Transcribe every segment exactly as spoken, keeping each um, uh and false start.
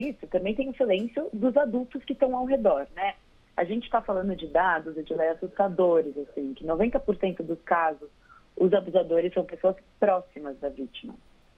isso, também tem o silêncio dos adultos que estão ao redor, né? A gente está falando de dados e de leis assustadores, assim, que noventa por cento dos casos, os abusadores são pessoas próximas da vítima.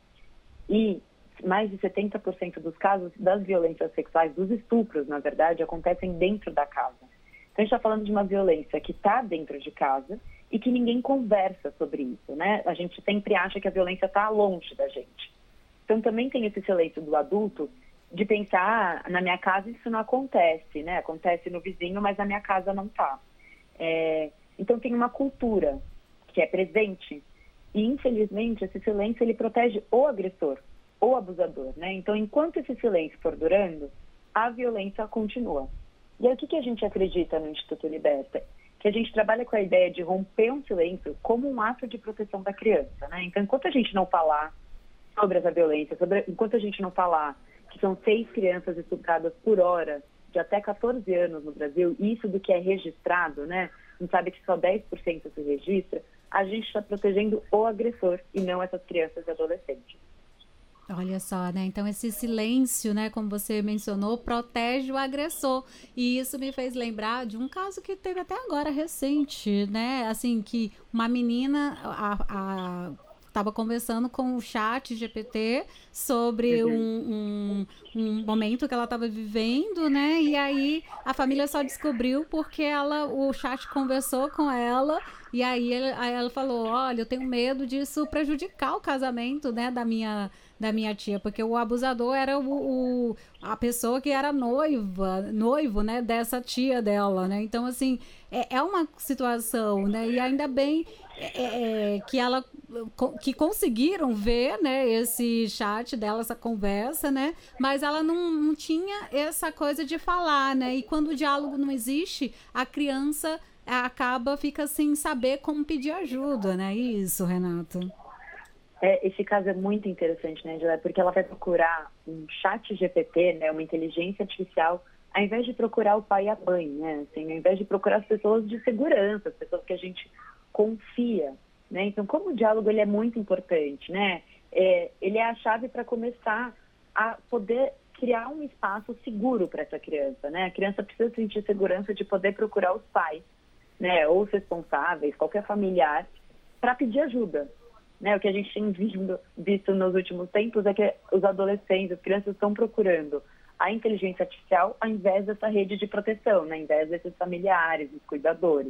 E mais de setenta por cento dos casos das violências sexuais, dos estupros, na verdade, acontecem dentro da casa. Então, a gente está falando de uma violência que está dentro de casa e que ninguém conversa sobre isso, né? A gente sempre acha que a violência está longe da gente. Então, também tem esse silêncio do adulto de pensar, ah, na minha casa isso não acontece, né? Acontece no vizinho, mas na minha casa não está. É, então, tem uma cultura que é presente e, infelizmente, esse silêncio ele protege o agressor, o abusador, né? Então, enquanto esse silêncio for durando, a violência continua. E aí, o que, que a gente acredita no Instituto Liberta? Que a gente trabalha com a ideia de romper um silêncio como um ato de proteção da criança, né? Então, enquanto a gente não falar sobre essa violência, sobre, enquanto a gente não falar que são seis crianças estupradas por hora, de até catorze anos no Brasil, isso do que é registrado, né? Não sabe que só dez por cento se registra, a gente está protegendo o agressor e não essas crianças e adolescentes. Olha só, né? Então esse silêncio, né, como você mencionou, protege o agressor. E isso me fez lembrar de um caso que teve até agora recente, né? Assim, que uma menina a, a, estava conversando com o chat G P T sobre Uhum. um, um, um momento que ela estava vivendo, né? E aí a família só descobriu porque ela, o chat conversou com ela. E aí, ele, aí ela falou, olha, eu tenho medo disso prejudicar o casamento, né, da minha, da minha tia, porque o abusador era o, o, a pessoa que era noiva, noivo, né, dessa tia dela, né? Então, assim, é, é uma situação, né? E ainda bem é, é, que ela que conseguiram ver, né, esse chat dela, essa conversa, né? Mas ela não, não tinha essa coisa de falar, né? E quando o diálogo não existe, a criança acaba, fica sem saber como pedir ajuda, né? Isso, Renato. É, esse caso é muito interessante, né, Angela? Porque ela vai procurar um chat G P T, né, uma inteligência artificial, ao invés de procurar o pai e a mãe, né? Assim, ao invés de procurar as pessoas de segurança, as pessoas que a gente confia, né? Então, como o diálogo ele é muito importante, né? É, ele é a chave para começar a poder criar um espaço seguro para essa criança, né? A criança precisa sentir segurança de poder procurar os pais, né, ou os responsáveis, qualquer familiar, para pedir ajuda. Né, o que a gente tem visto, visto nos últimos tempos é que os adolescentes, as crianças estão procurando a inteligência artificial ao invés dessa rede de proteção, né, ao invés desses familiares, dos cuidadores.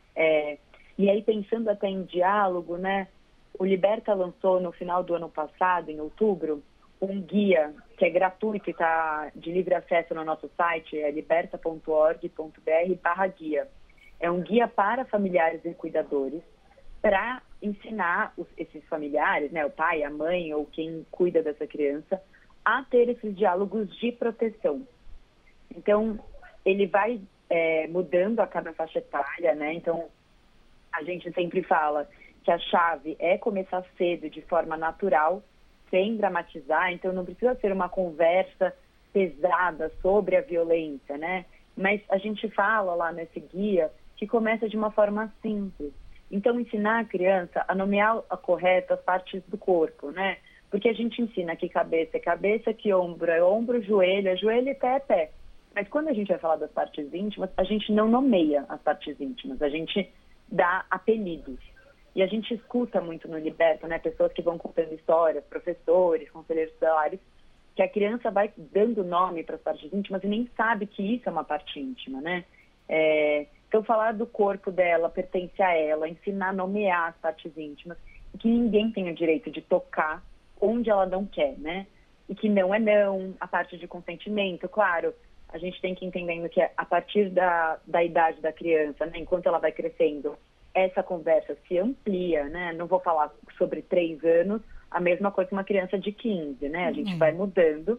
É, e aí, pensando até em diálogo, né, o Liberta lançou no final do ano passado, em outubro, um guia que é gratuito e está de livre acesso no nosso site, é liberta ponto org ponto br barra guia. É um guia para familiares e cuidadores, para ensinar os, esses familiares, né, o pai, a mãe ou quem cuida dessa criança, a ter esses diálogos de proteção. Então, ele vai é, mudando a cada faixa etária, né? Então, a gente sempre fala que a chave é começar cedo, de forma natural, sem dramatizar. Então, não precisa ser uma conversa pesada sobre a violência, né? Mas a gente fala lá nesse guia que começa de uma forma simples. Então, ensinar a criança a nomear a correta as partes do corpo, né? Porque a gente ensina que cabeça é cabeça, que ombro é ombro, joelho é joelho e pé é pé. Mas quando a gente vai falar das partes íntimas, a gente não nomeia as partes íntimas, a gente dá apelidos. E a gente escuta muito no Liberta, né? Pessoas que vão contando histórias, professores, conselheiros tutelares, que a criança vai dando nome para as partes íntimas e nem sabe que isso é uma parte íntima, né? É... Então, falar do corpo dela pertence a ela, ensinar a nomear as partes íntimas, e que ninguém tem o direito de tocar onde ela não quer, né? E que não é não, a parte de consentimento, claro, a gente tem que ir entendendo que a partir da, da idade da criança, né, enquanto ela vai crescendo, essa conversa se amplia, né? Não vou falar sobre três anos, a mesma coisa que uma criança de quinze, né? A gente é. vai mudando,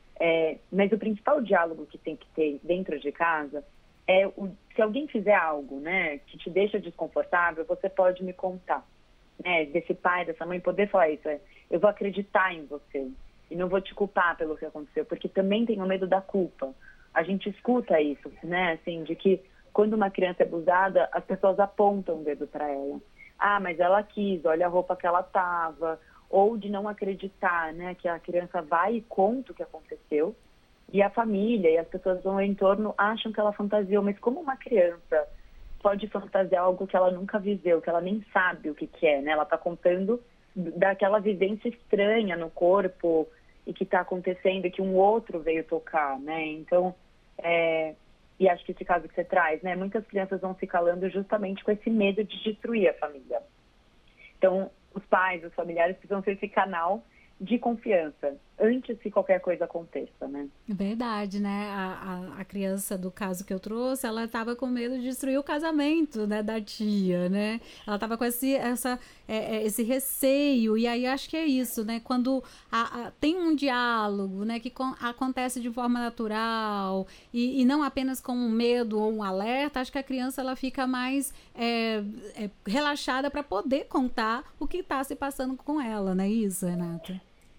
é, mas o principal diálogo que tem que ter dentro de casa é, o, se alguém fizer algo, né, que te deixa desconfortável, você pode me contar, né, desse pai, dessa mãe poder falar isso, é, eu vou acreditar em você e não vou te culpar pelo que aconteceu, porque também tenho medo da culpa. A gente escuta isso, né, assim, de que quando uma criança é abusada, as pessoas apontam o dedo para ela. Ah, mas ela quis, olha a roupa que ela tava, ou de não acreditar, né, que a criança vai e conta o que aconteceu, E a família e as pessoas no entorno acham que ela fantasiou, mas como uma criança pode fantasiar algo que ela nunca viveu, que ela nem sabe o que, que é, né? Ela está contando daquela vivência estranha no corpo e que está acontecendo, que um outro veio tocar, né? Então, é... e acho que esse caso que você traz, né? Muitas crianças vão se calando justamente com esse medo de destruir a família. Então, os pais, os familiares precisam ser esse canal de confiança antes que qualquer coisa aconteça, né? Verdade, né? A, a, a criança do caso que eu trouxe, ela estava com medo de destruir o casamento, né, da tia, né? Ela estava com esse, essa, é, é, esse receio, e aí acho que é isso, né? Quando a, a, tem um diálogo, né, que com, acontece de forma natural e, e não apenas com um medo ou um alerta, acho que a criança ela fica mais é, é, relaxada para poder contar o que está se passando com ela, não é isso, Renata?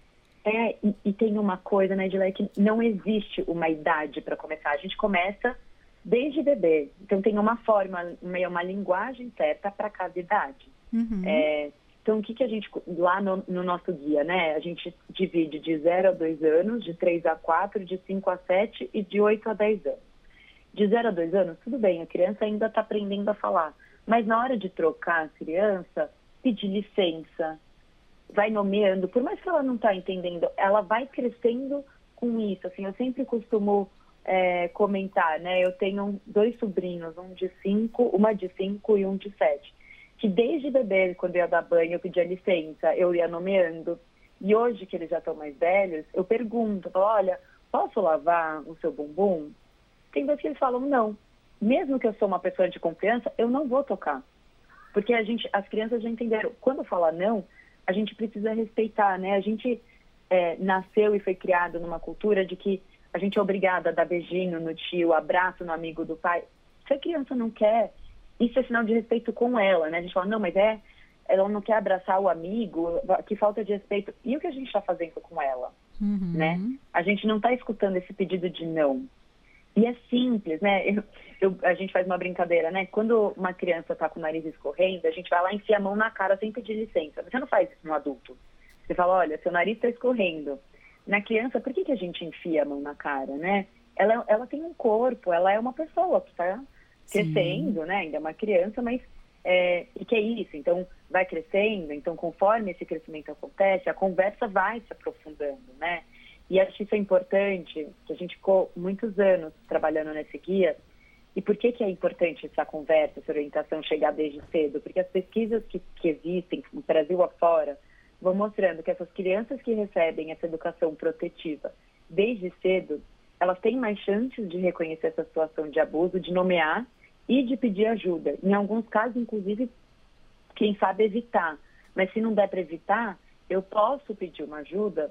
É, e, e tem uma coisa, né, Edilé, que não existe uma idade para começar. A gente começa desde bebê. Então, tem uma forma, uma, uma linguagem certa para cada idade. Uhum. É, então, o que, que a gente, lá no, no nosso guia, né, a gente divide de zero a dois anos, de três a quatro, de cinco a sete e de oito a dez anos. De zero a dois anos, tudo bem, a criança ainda está aprendendo a falar. Mas na hora de trocar a criança, pedir licença, vai nomeando, por mais que ela não está entendendo, ela vai crescendo com isso. Assim, eu sempre costumo é, comentar, né? Eu tenho dois sobrinhos, um de cinco, uma de cinco e um de sete, que desde bebê, quando eu ia dar banho, eu pedia licença, eu ia nomeando. E hoje, que eles já estão mais velhos, eu pergunto, olha, posso lavar o seu bumbum? Tem vezes que eles falam não. Mesmo que eu sou uma pessoa de confiança, eu não vou tocar. Porque a gente, as crianças já entenderam. Quando fala não, a gente precisa respeitar, né? A gente é, nasceu e foi criado numa cultura de que a gente é obrigada a dar beijinho no tio, abraço no amigo do pai. Se a criança não quer, isso é sinal de respeito com ela, né? A gente fala, não, mas é, ela não quer abraçar o amigo, que falta de respeito. E o que a gente está fazendo com ela, uhum. né? A gente não está escutando esse pedido de não. E é simples, né? Eu, eu, a gente faz uma brincadeira, né? Quando uma criança está com o nariz escorrendo, a gente vai lá e enfia a mão na cara sem pedir licença. Você não faz isso no adulto. Você fala, olha, seu nariz está escorrendo. Na criança, por que, que a gente enfia a mão na cara, né? Ela, ela tem um corpo, ela é uma pessoa que está crescendo, né? Ainda é uma criança, mas... É, e que é isso? Então, vai crescendo. Então, conforme esse crescimento acontece, a conversa vai se aprofundando, né? E acho que isso é importante, que a gente ficou muitos anos trabalhando nesse guia. E por que que é importante essa conversa, essa orientação chegar desde cedo? Porque as pesquisas que, que existem no Brasil afora vão mostrando que essas crianças que recebem essa educação protetiva desde cedo, elas têm mais chances de reconhecer essa situação de abuso, de nomear e de pedir ajuda. Em alguns casos, inclusive, quem sabe evitar. Mas se não der para evitar, eu posso pedir uma ajuda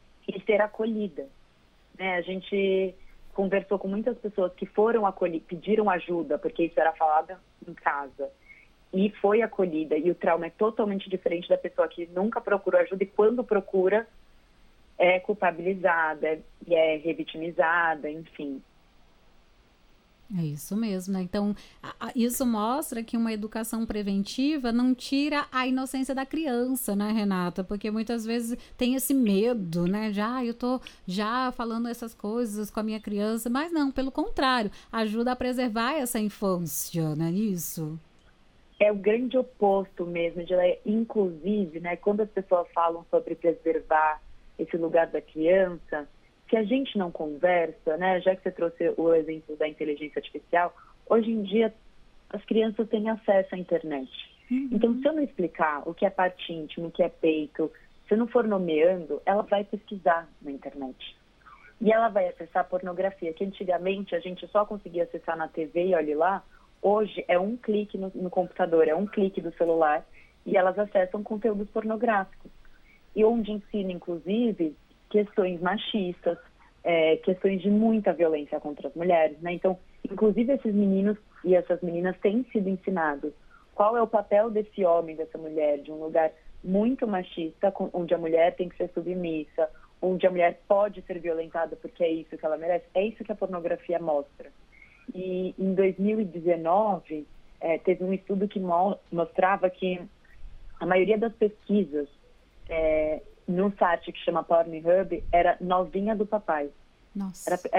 e ser acolhida, né? A gente conversou com muitas pessoas que foram acolhidas, pediram ajuda, porque isso era falado em casa, e foi acolhida, e o trauma é totalmente diferente da pessoa que nunca procurou ajuda e quando procura é culpabilizada, e é revitimizada, enfim. É isso mesmo, né? Então, a, a, isso mostra que uma educação preventiva não tira a inocência da criança, né, Renata? Porque muitas vezes tem esse medo, né? Já, ah, eu tô já falando essas coisas com a minha criança, mas não, pelo contrário, ajuda a preservar essa infância, não é isso? É o grande oposto mesmo, de, inclusive, né, quando as pessoas falam sobre preservar esse lugar da criança, se a gente não conversa, né, já que você trouxe o exemplo da inteligência artificial, hoje em dia as crianças têm acesso à internet. Uhum. Então, se eu não explicar o que é parte íntima, o que é peito, se eu não for nomeando, ela vai pesquisar na internet. E ela vai acessar pornografia, que antigamente a gente só conseguia acessar na T V e olhe lá, hoje é um clique no, no computador, é um clique do celular, e elas acessam conteúdos pornográficos. E onde ensina, inclusive, questões machistas, é, questões de muita violência contra as mulheres, né? Então, inclusive esses meninos e essas meninas têm sido ensinados qual é o papel desse homem, dessa mulher, de um lugar muito machista, onde a mulher tem que ser submissa, onde a mulher pode ser violentada porque é isso que ela merece. É isso que a pornografia mostra. E em dois mil e dezenove, é, teve um estudo que mo- mostrava que a maioria das pesquisas é, num site que chama Pornhub era novinha do papai. Nossa. Era,